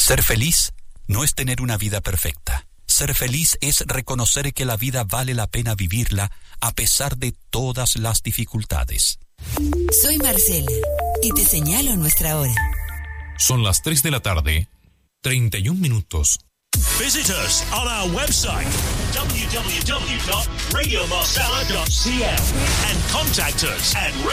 Ser feliz no es tener una vida perfecta. Ser feliz es reconocer que la vida vale la pena vivirla a pesar de todas las dificultades. Soy Marcela y te señalo nuestra hora. Son las 3 de la tarde, 31 minutos. Visit us on our website www.radiomarsala.cl and contact us at